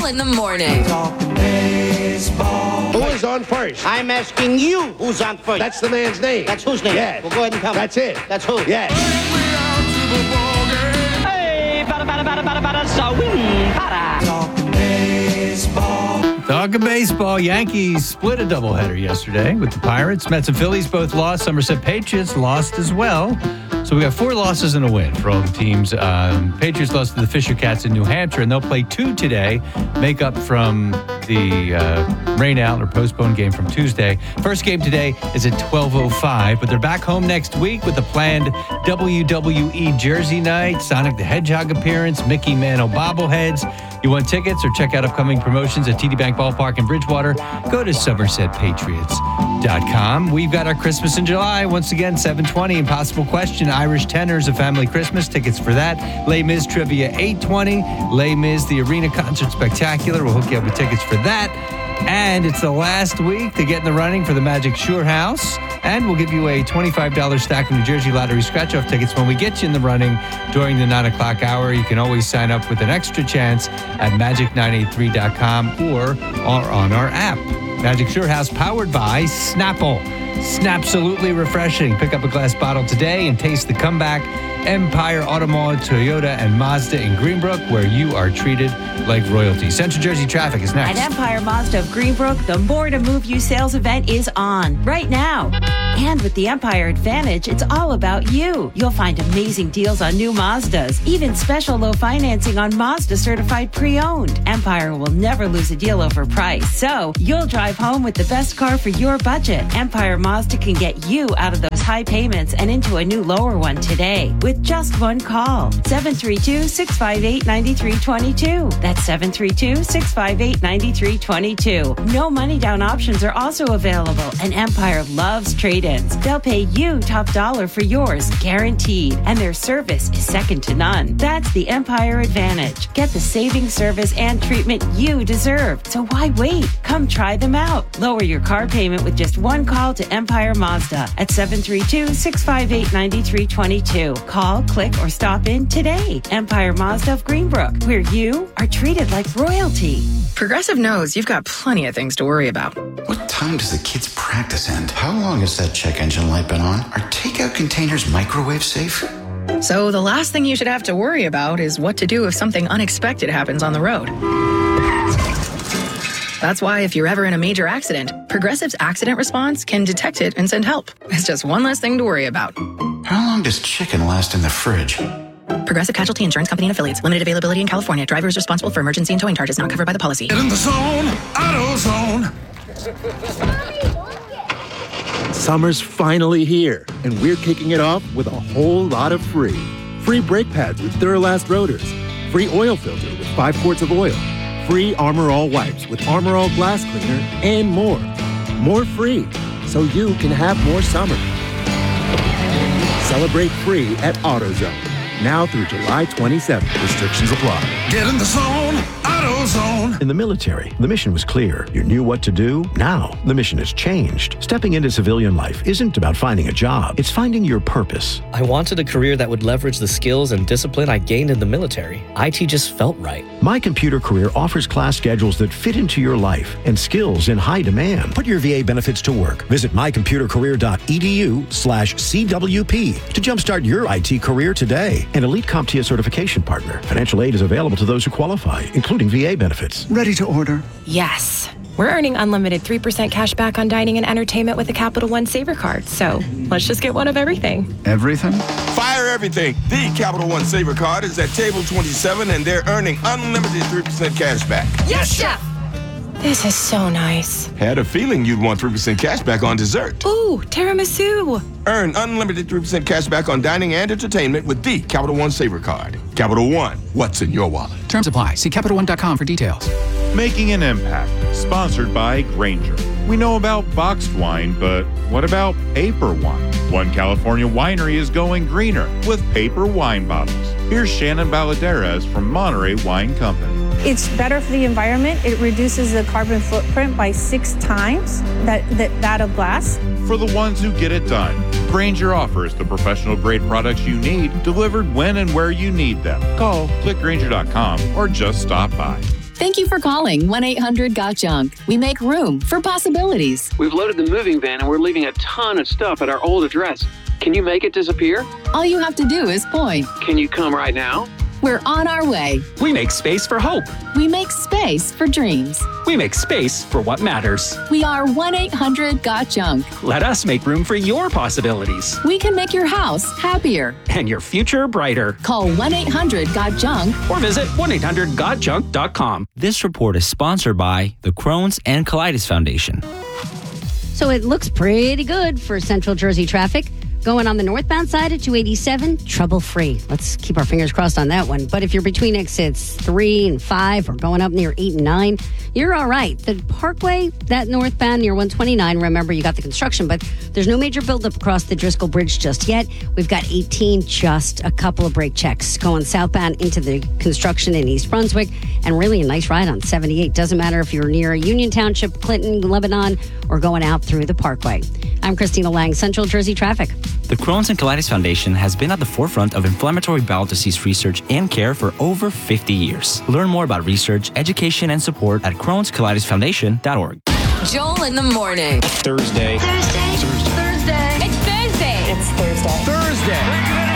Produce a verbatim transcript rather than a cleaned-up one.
Baseball in the morning. Talking baseball. Who is on first? I'm asking you who's on first. That's the man's name. That's whose name? Yes. Well, go ahead and tell me. That's it. That's who? Yes. Hey, bada, bada, bada, bada, bada, swing, bada. Talking baseball. Talking baseball, Yankees split a doubleheader yesterday with the Pirates. Mets and Phillies both lost. Somerset Patriots lost as well. So we got four losses and a win for all the teams. Um, Patriots lost to the Fisher Cats in New Hampshire, and they'll play two today, make up from the uh, rain out or postponed game from Tuesday. First game today is at twelve oh five, but they're back home next week with a planned W W E Jersey night, Sonic the Hedgehog appearance, Mickey Mantle bobbleheads. You want tickets or check out upcoming promotions at T D Bank Ballpark in Bridgewater? Go to somerset patriots dot com. We've got our Christmas in July. Once again, seven twenty, Impossible Question, Irish Tenors, A Family Christmas. Tickets for that. Les Mis Trivia, eight twenty. Les Mis, the Arena Concert Spectacular. We'll hook you up with tickets for that. And it's the last week to get in the running for the Magic Sure House. And we'll give you a twenty-five dollars stack of New Jersey Lottery scratch-off tickets when we get you in the running during the nine o'clock hour. You can always sign up with an extra chance at magic nine eight three dot com or, or on our app. Magic Sure House, powered by Snapple. Snapsolutely refreshing. Pick up a glass bottle today and taste the comeback. Empire Automall, Toyota, and Mazda in Greenbrook, where you are treated like royalty. Central Jersey Traffic is next. At Empire Mazda of Greenbrook, the More to Move You sales event is on right now. And with the Empire Advantage, it's all about you. You'll find amazing deals on new Mazdas, even special low financing on Mazda certified pre-owned. Empire will never lose a deal over price, so you'll drive home with the best car for your budget. Empire Mazda can get you out of those high payments and into a new lower one today with just one call. seven three two, six five eight, nine three two two. That's seven three two, six five eight, nine three two two. No money down options are also available, and Empire loves trade-ins. They'll pay you top dollar for yours, guaranteed, and their service is second to none. That's the Empire Advantage. Get the saving service and treatment you deserve. So why wait? Come try them out. Lower your car payment with just one call to Empire Mazda at seven three two, six five eight, nine three two two. Call, click, or stop in today. Empire Mazda of Greenbrook, where you are treated like royalty. Progressive knows you've got plenty of things to worry about. What time does the kids' practice end? How long has that check engine light been on? Are takeout containers microwave safe? So the last thing you should have to worry about is what to do if something unexpected happens on the road. That's why if you're ever in a major accident, Progressive's accident response can detect it and send help. It's just one less thing to worry about. How long does chicken last in the fridge? Progressive Casualty Insurance Company and Affiliates. Limited availability in California. Driver is responsible for emergency and towing charges not covered by the policy. Get in the zone, AutoZone. Summer's finally here, and we're kicking it off with a whole lot of free. Free brake pads with Duralast rotors. Free oil filter with five quarts of oil. Free Armor All wipes with Armor All glass cleaner, and more. More free, so you can have more summer. Celebrate free at AutoZone. Now through July twenty-seventh. Restrictions apply. Get in the zone, AutoZone. In the military, the mission was clear. You knew what to do. Now, the mission has changed. Stepping into civilian life isn't about finding a job. It's finding your purpose. I wanted a career that would leverage the skills and discipline I gained in the military. I T just felt right. My Computer Career offers class schedules that fit into your life and skills in high demand. Put your V A benefits to work. Visit my computer career dot e d u slash C W P to jumpstart your I T career today. An elite CompTIA certification partner. Financial aid is available to those who qualify, including V A benefits. Ready to order? Yes. We're earning unlimited three percent cash back on dining and entertainment with the Capital One Saver card. So let's just get one of everything. Everything? Fire everything. The Capital One Saver card is at table twenty-seven, and they're earning unlimited three percent cash back. Yes, Chef! This is so nice. Had a feeling you'd want three percent cash back on dessert. Ooh, tiramisu. Earn unlimited three percent cash back on dining and entertainment with the Capital One Saver card. Capital One, what's in your wallet? Terms apply. See Capital One dot com for details. Making an Impact, sponsored by Grainger. We know about boxed wine, but what about paper wine? One California winery is going greener with paper wine bottles. Here's Shannon Baladeras from Monterey Wine Company. It's better for the environment. It reduces the carbon footprint by six times that, that, that of glass. For the ones who get it done, Grainger offers the professional grade products you need delivered when and where you need them. Call click grainger dot com or just stop by. Thank you for calling one eight hundred got junk. We make room for possibilities. We've loaded the moving van and we're leaving a ton of stuff at our old address. Can you make it disappear? All you have to do is point. Can you come right now? We're on our way. We make space for hope. We make space for dreams. We make space for what matters. We are one eight hundred got junk. Let us make room for your possibilities. We can make your house happier. And your future brighter. Call one eight hundred got junk. Or visit one eight hundred got junk dot com. This report is sponsored by the Crohn's and Colitis Foundation. So it looks pretty good for Central Jersey traffic. Going on the northbound side at two eighty-seven, trouble-free. Let's keep our fingers crossed on that one. But if you're between exits three and five or going up near eight and nine, you're all right. The Parkway, that northbound near one twenty-nine, remember, you got the construction, but there's no major buildup across the Driscoll Bridge just yet. We've got eighteen, just a couple of brake checks. Going southbound into the construction in East Brunswick, and really a nice ride on seventy-eight. Doesn't matter if you're near Union Township, Clinton, Lebanon, or going out through the Parkway. I'm Christina Lang, Central Jersey Traffic. The Crohn's and Colitis Foundation has been at the forefront of inflammatory bowel disease research and care for over fifty years. Learn more about research, education, and support at crohns colitis foundation dot org. Joel in the morning. Thursday. Thursday. Thursday. Thursday. It's Thursday. It's Thursday. Thursday.